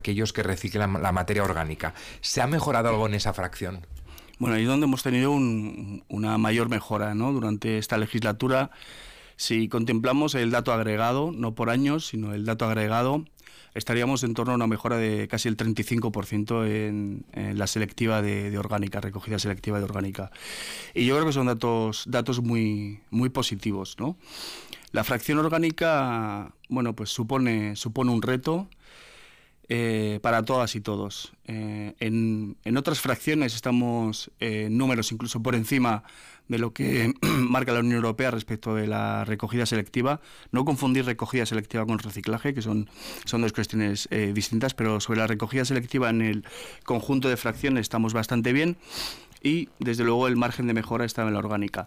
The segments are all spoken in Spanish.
aquellos que reciclan la materia orgánica. ¿Se ha mejorado algo en esa fracción? Bueno, ahí es donde hemos tenido una mayor mejora, ¿no? Durante esta legislatura. Si contemplamos el dato agregado, no por años, sino el dato agregado, estaríamos en torno a una mejora de casi el 35% en la selectiva de orgánica, recogida selectiva de orgánica. Y yo creo que son datos muy positivos, ¿no? La fracción orgánica, bueno, pues supone un reto para todas y todos. En otras fracciones estamos números incluso por encima de lo que marca la Unión Europea respecto de la recogida selectiva. No confundir recogida selectiva con reciclaje, que son dos cuestiones distintas, pero sobre la recogida selectiva en el conjunto de fracciones estamos bastante bien y desde luego el margen de mejora está en la orgánica.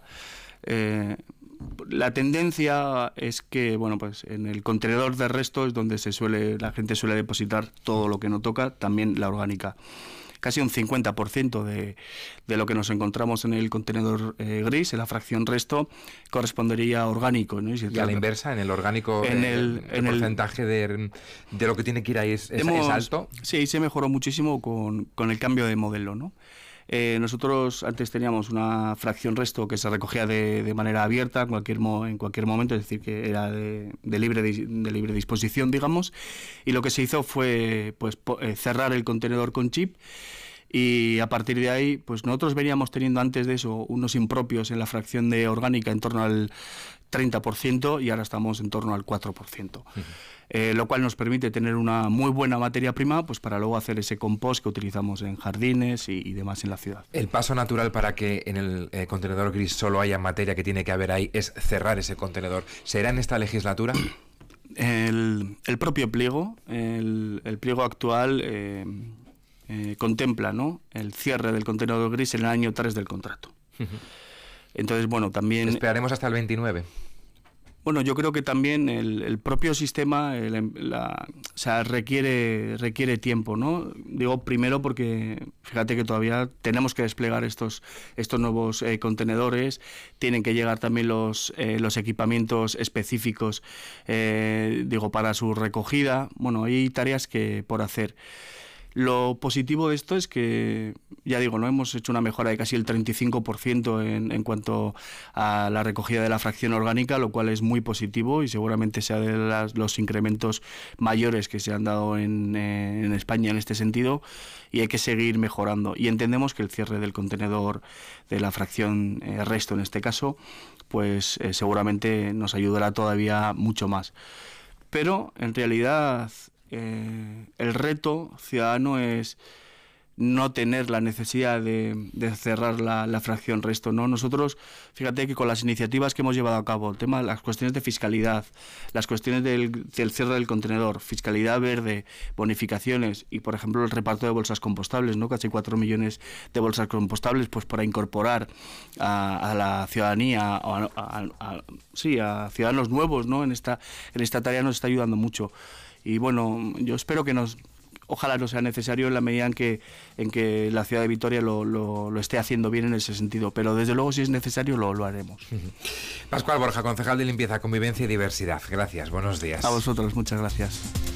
La tendencia es que, bueno, pues en el contenedor de restos es donde la gente suele depositar todo lo que no toca, también la orgánica. Casi un 50% de lo que nos encontramos en el contenedor gris, en la fracción resto, correspondería a orgánico, ¿no? Y a la inversa, en el orgánico, el porcentaje de lo que tiene que ir ahí es alto. Sí, se mejoró muchísimo con el cambio de modelo, ¿no? Nosotros antes teníamos una fracción resto que se recogía de manera abierta en cualquier momento, es decir, que era de libre disposición, digamos, y lo que se hizo fue pues cerrar el contenedor con chip. Y a partir de ahí, pues nosotros veníamos teniendo antes de eso unos impropios en la fracción de orgánica en torno al 30% y ahora estamos en torno al 4%. Lo cual nos permite tener una muy buena materia prima pues para luego hacer ese compost que utilizamos en jardines y demás en la ciudad. El paso natural para que en el contenedor gris solo haya materia que tiene que haber ahí es cerrar ese contenedor. ¿Será en esta legislatura? El propio pliego, el pliego actual contempla, ¿no?, el cierre del contenedor gris en el año 3 del contrato. Entonces, bueno, también... ¿Esperaremos hasta el 29? Bueno, yo creo que también el propio sistema o sea, requiere tiempo, ¿no? Digo, primero porque fíjate que todavía tenemos que desplegar estos nuevos contenedores, tienen que llegar también los equipamientos específicos, para su recogida. Bueno, hay tareas por hacer. Lo positivo de esto es que, ya digo, no hemos hecho una mejora de casi el 35% en cuanto a la recogida de la fracción orgánica, lo cual es muy positivo y seguramente sea de los incrementos mayores que se han dado en España en este sentido, y hay que seguir mejorando. Y entendemos que el cierre del contenedor de la fracción resto, en este caso, pues seguramente nos ayudará todavía mucho más. Pero en realidad el reto ciudadano es no tener la necesidad de cerrar la fracción resto, ¿no? Nosotros, fíjate que con las iniciativas que hemos llevado a cabo, el tema, las cuestiones de fiscalidad, las cuestiones del cierre del contenedor, fiscalidad verde, bonificaciones y, por ejemplo, el reparto de bolsas compostables, ¿no? Casi 4 millones de bolsas compostables, pues para incorporar a la ciudadanía, a ciudadanos nuevos, ¿no? En esta tarea nos está ayudando mucho. Y bueno, yo espero que ojalá no sea necesario en la medida en que la ciudad de Vitoria lo esté haciendo bien en ese sentido, pero desde luego si es necesario lo haremos. Pascual Borja, concejal de Limpieza, Convivencia y Diversidad. Gracias, buenos días. A vosotros, muchas gracias.